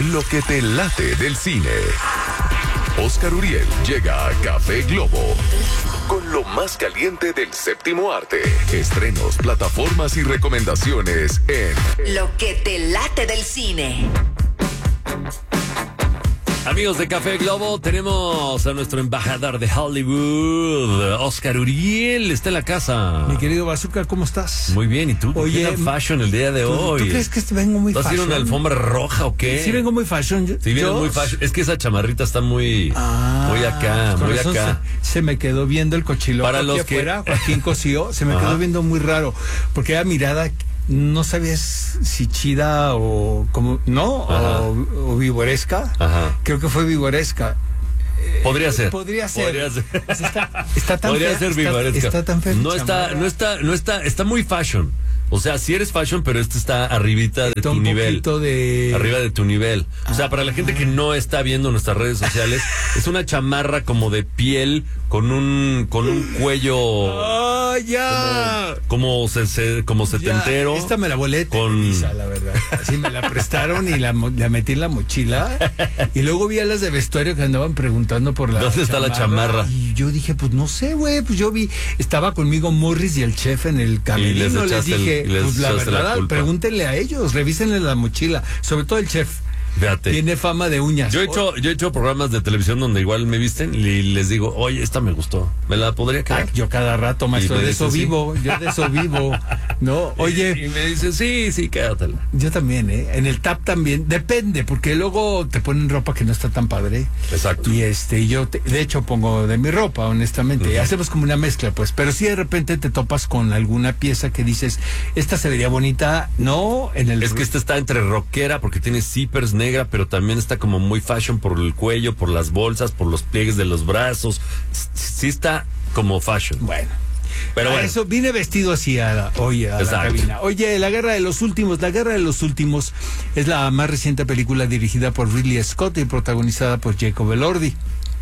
Lo que te late del cine. Oscar Uriel llega a Café Globo con lo más caliente del séptimo arte. Estrenos, plataformas y recomendaciones en Lo que te late del cine. Amigos de Café Globo, tenemos a nuestro embajador de Hollywood, Oscar Uriel, está en la casa. Mi querido Bazooka, ¿cómo estás? Muy bien, ¿y tú? Oye, ¿Qué fashion el día de hoy? ¿Tú crees que vengo muy fashion? ¿Vas a ir a una alfombra roja o qué? Sí, vengo muy fashion. Sí, vienes muy fashion. Es que esa chamarrita está muy acá, muy acá. Se me quedó viendo el cochiloco Para los aquí que... afuera, Joaquín Cosío, se me quedó viendo muy raro, porque era mirada... No sabías si chida o como, ¿no? O vivoresca. Ajá. Creo que fue vivoresca. Podría ser. Podría ser. Pues está tan podría fea, ser vivoresca. Está tan fea. No está muy fashion. O sea, sí eres fashion, pero está arribita de tu nivel. Arriba de tu nivel. O sea, para la gente que no está viendo nuestras redes sociales, es una chamarra como de piel con un cuello. ¡Ya! Como setentero. Esta me la volé la verdad. Así me la prestaron y la metí en la mochila. Y luego vi a las de vestuario que andaban preguntando por la ¿Dónde está la chamarra? Y yo dije, pues no sé, güey. Pues yo estaba conmigo Morris y el chef en el camerino. Les dije, pues la verdad, pregúntenle a ellos, revísenle la mochila. Sobre todo el chef. Fíjate. Tiene fama de uñas. Yo he hecho programas de televisión donde igual me visten y les digo, oye, esta me gustó, ¿me la podría quedar? Yo cada rato, maestro, de eso vivo, yo de eso vivo, ¿no? Oye. Y me dice, sí, quédatela. Yo también, en el TAP también, depende, porque luego te ponen ropa que no está tan padre. Exacto. Y yo, de hecho, pongo de mi ropa, honestamente, hacemos como una mezcla, pues, pero si de repente te topas con alguna pieza que dices, esta se vería bonita, no, Es que esta está entre rockera, porque tiene zippers negra, pero también está como muy fashion por el cuello, por las bolsas, por los pliegues de los brazos. Sí está como fashion. Bueno. Pero bueno. Eso vine vestido así hoy a la cabina. Oye, La Guerra de los Últimos es la más reciente película dirigida por Ridley Scott y protagonizada por Jacob Elordi.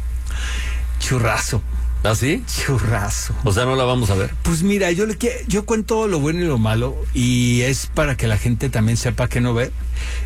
Churrazo. ¿Ah, sí? Churrazo. O sea, ¿no la vamos a ver? Pues mira, yo cuento lo bueno y lo malo, y es para que la gente también sepa que no ver.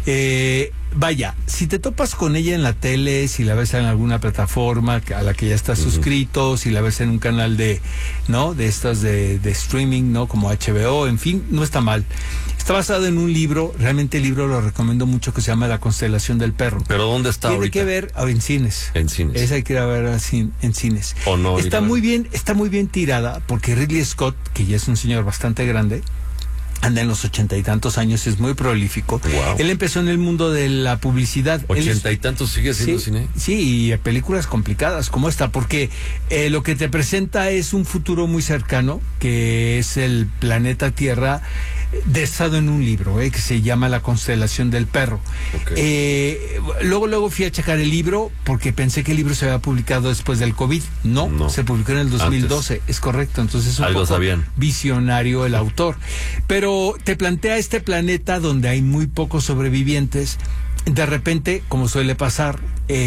Vaya, si te topas con ella en la tele, si la ves en alguna plataforma a la que ya estás suscrito, si la ves en un canal de estas de streaming, ¿no? Como HBO, en fin, no está mal. Está basado en un libro, realmente el libro lo recomiendo mucho, que se llama La Constelación del Perro. ¿Pero dónde está ahorita? Tiene que ver en cines. En cines. Esa hay que ir a ver en cines. ¿O no? Está muy bien tirada, porque Ridley Scott, que ya es un señor bastante grande, anda en los 80 y tantos años, es muy prolífico. Wow. Él empezó en el mundo de la publicidad. 80 y tantos, sigue haciendo cine. Sí, y películas complicadas como esta, porque lo que te presenta es un futuro muy cercano, que es el planeta Tierra, basado en un libro que se llama La Constelación del Perro. Okay. Luego fui a checar el libro, porque pensé que el libro se había publicado después del COVID. No, se publicó en el 2012, antes. Es correcto. Entonces es un poco visionario el autor. Pero te plantea este planeta donde hay muy pocos sobrevivientes. De repente, como suele pasar,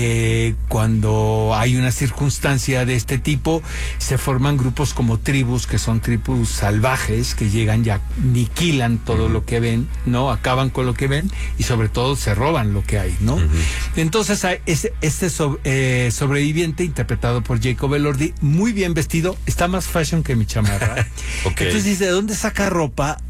cuando hay una circunstancia de este tipo, se forman grupos como tribus, que son tribus salvajes, que llegan y aniquilan todo lo que ven, ¿no? Acaban con lo que ven y sobre todo se roban lo que hay, ¿no? Entonces, este sobreviviente, interpretado por Jacob Elordi, muy bien vestido, está más fashion que mi chamarra. Entonces dice, ¿de dónde saca ropa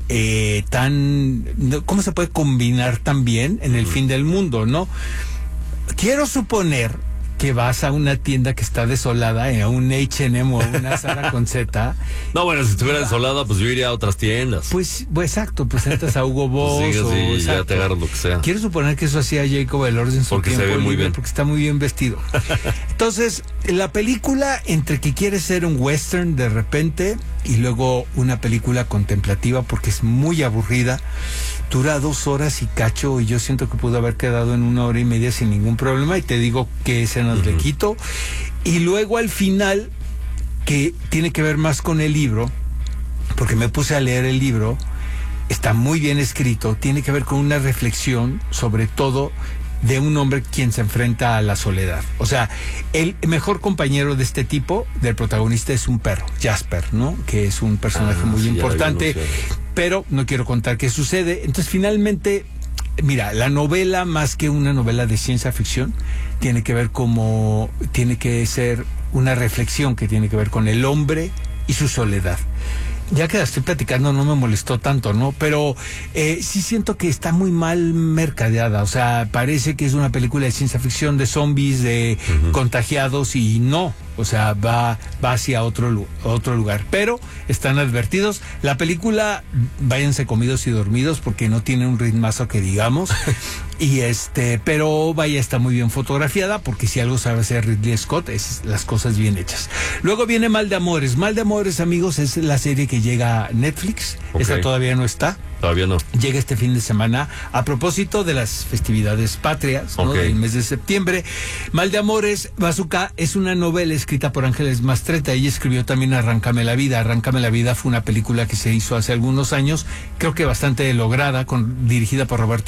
cómo se puede combinar tan bien en el fin del mundo, ¿no? Quiero suponer que vas a una tienda que está desolada, a un H&M o una Zara con Z. No, bueno, si estuviera desolada, pues yo iría a otras tiendas. Pues exacto, pues entras a Hugo Boss pues ya te agarras lo que sea. Quiero suponer que eso hacía Jacob Elordi en su porque tiempo se ve muy libre, bien. porque está muy bien vestido. Entonces, la película, entre que quiere ser un western de repente y luego una película contemplativa, porque es muy aburrida, dura 2 horas y cacho, y yo siento que pudo haber quedado en 1 hora y media sin ningún problema, y te digo qué escenas le quito. Y luego al final, que tiene que ver más con el libro, porque me puse a leer el libro, está muy bien escrito, tiene que ver con una reflexión sobre todo de un hombre quien se enfrenta a la soledad. O sea, el mejor compañero de este tipo, del protagonista, es un perro, Jasper, ¿no? Que es un personaje muy importante, pero no quiero contar qué sucede. Entonces, finalmente, mira, la novela, más que una novela de ciencia ficción, tiene que ser una reflexión que tiene que ver con el hombre y su soledad. Ya que la estoy platicando no me molestó tanto, ¿no? Pero sí siento que está muy mal mercadeada. O sea, parece que es una película de ciencia ficción, de zombies, de contagiados, y no. O sea, va hacia otro lugar. Pero están advertidos. La película, váyanse comidos y dormidos porque no tiene un ritmazo que digamos. Pero vaya, está muy bien fotografiada, porque si algo sabe hacer Ridley Scott es las cosas bien hechas. Luego viene Mal de Amores. Mal de Amores, amigos, es la serie que llega a Netflix. Okay. Esa todavía no está. Todavía no. Llega este fin de semana a propósito de las festividades patrias, ¿no? Del mes de septiembre. Mal de Amores, Bazooka, es una novela escrita por Ángeles Mastretta. Ella escribió también Arráncame la vida. Arráncame la vida fue una película que se hizo hace algunos años, creo que bastante lograda, dirigida por Roberto